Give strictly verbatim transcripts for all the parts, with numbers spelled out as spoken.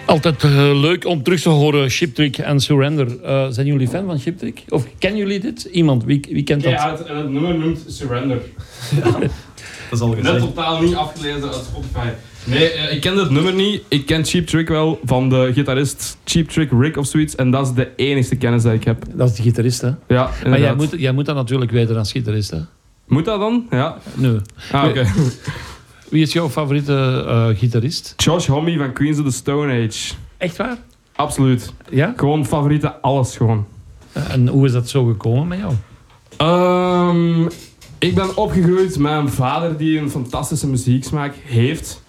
Altijd uh, leuk om terug te horen, Cheap Trick en Surrender. Uh, zijn jullie fan van Cheap Trick? Of kennen jullie dit? Iemand, wie, wie kent dat? Ja, het, en het nummer noemt Surrender. Ja, dat is al gezegd. Net totaal niet afgelezen uit Spotify. Nee, uh, ik ken het nummer niet. Ik ken Cheap Trick wel van de gitarist Cheap Trick Rick of zoiets. En dat is de enige kennis die ik heb. Dat is de gitarist, hè? Ja, inderdaad. Maar jij moet, jij moet dat natuurlijk weten als gitarist, hè? Moet dat dan? Ja. Nee. Ah, oké. Okay. Wie is jouw favoriete uh, gitarist? Josh Homme van Queens of the Stone Age. Echt waar? Absoluut. Ja? Gewoon favoriete alles gewoon. En hoe is dat zo gekomen met jou? Um, ik ben opgegroeid met een vader die een fantastische muzieksmaak heeft.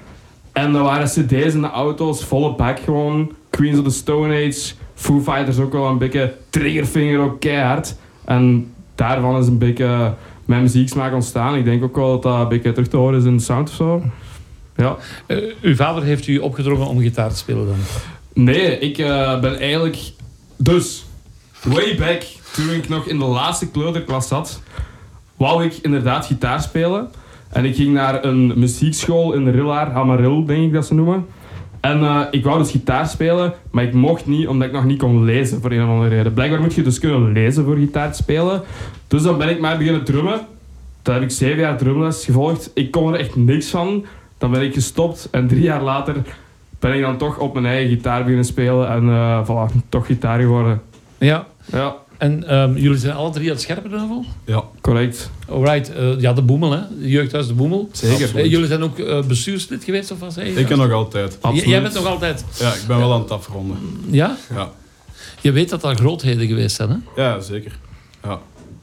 En er waren cd's in de auto's, volle bak gewoon. Queens of the Stone Age, Foo Fighters ook wel een beetje, Triggerfinger ook keihard. En daarvan is een beetje mijn muzieksmaak ontstaan. Ik denk ook wel dat dat een beetje terug te horen is in de sound of zo. Ja. Uh, uw vader heeft u opgedrongen om gitaar te spelen dan? Nee, ik uh, ben eigenlijk... Dus, way back, toen ik nog in de laatste kleuterklas zat, wou ik inderdaad gitaar spelen. En ik ging naar een muziekschool in de Rillaar, Amaril denk ik dat ze noemen. En uh, ik wou dus gitaar spelen, maar ik mocht niet, omdat ik nog niet kon lezen voor een of andere reden. Blijkbaar moet je dus kunnen lezen voor gitaar te spelen. Dus dan ben ik maar beginnen drummen. Toen heb ik zeven jaar drumles gevolgd. Ik kon er echt niks van. Dan ben ik gestopt en drie jaar later ben ik dan toch op mijn eigen gitaar beginnen spelen. En uh, voilà, toch gitaar geworden. Ja. Ja. En um, jullie zijn alle drie uit Scherpenheuvel? Ja. Correct. Alright. Uh, ja, de Boemel, hè? De Jeugdhuis de Boemel. Zeker. Uh, jullie zijn ook uh, bestuurslid geweest, of wat zei je? Ik ken nog altijd. J- jij bent nog altijd? Ja, ik ben wel aan het afronden. Ja? Ja. Je weet dat er grootheden geweest zijn, hè? Ja, zeker. Ja.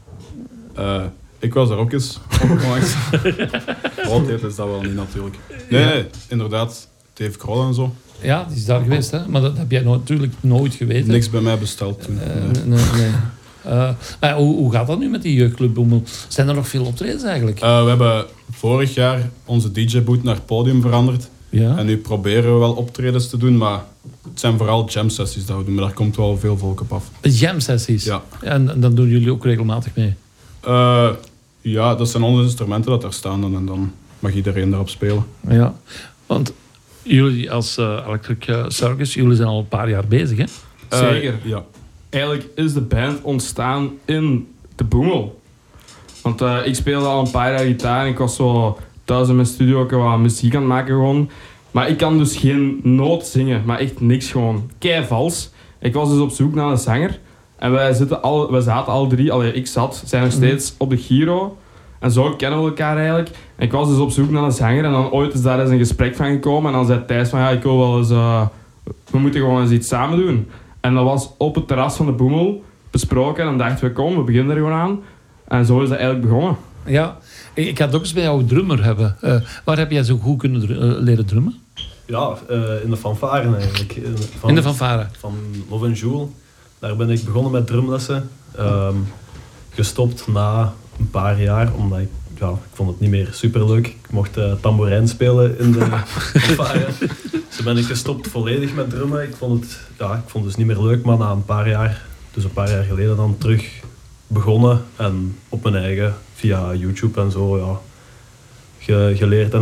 Uh, ik was er ook eens opgemaakt. Grootheid is dat wel niet natuurlijk. Nee, nee, inderdaad. Dave Kroll en zo. Ja, die is daar geweest, hè? Maar dat heb jij natuurlijk nooit geweten. Niks bij mij besteld toen. Uh, nee. nee, nee. Uh, maar hoe, hoe gaat dat nu met die jeugdclub Boemel? Zijn er nog veel optredens eigenlijk? Uh, we hebben vorig jaar onze D J-boot naar het podium veranderd. Ja. En nu proberen we wel optredens te doen, maar het zijn vooral jam-sessies dat we doen. Maar daar komt wel veel volk op af. Jam-sessies? Ja. En, en dan doen jullie ook regelmatig mee? Uh, ja, dat zijn onze instrumenten dat daar staan en dan mag iedereen daarop spelen. Ja, want jullie als uh, Electric Circus, jullie zijn al een paar jaar bezig, hè? Uh, Zeker. Ja. Eigenlijk is de band ontstaan in de Boemel. Want uh, ik speelde al een paar jaar gitaar en ik was zo thuis in mijn studio ook wat muziek aan het maken gewoon. Maar ik kan dus geen noot zingen, maar echt niks gewoon. Kei vals. Ik was dus op zoek naar een zanger. En wij, zitten al, wij zaten al drie, allee, ik zat, zijn nog steeds op de Giro. En zo kennen we elkaar eigenlijk. En ik was dus op zoek naar een zanger en dan ooit is daar eens een gesprek van gekomen. En dan zei Thijs van ja, ik wil wel eens, uh, we moeten gewoon eens iets samen doen. En dat was op het terras van de Boemel besproken. En dan dachten we, kom, we beginnen er gewoon aan. En zo is dat eigenlijk begonnen. Ja, ik had ook eens bij jou een drummer hebben. Uh, waar heb jij zo goed kunnen dr- uh, leren drummen? Ja, uh, in de fanfaren eigenlijk. Van, in de fanfare? Van Love and Jewel. Daar ben ik begonnen met drumlessen. Um, gestopt na een paar jaar, omdat ik, ja, ik vond het niet meer superleuk. Ik mocht uh, tamboerijn spelen in de fanfare. Dus ben ik gestopt volledig met drummen. Ik vond het, ja, ik vond het dus niet meer leuk, maar na een paar jaar, dus een paar jaar geleden dan terug begonnen. En op mijn eigen, via YouTube en zo, ja, ge, geleerd. En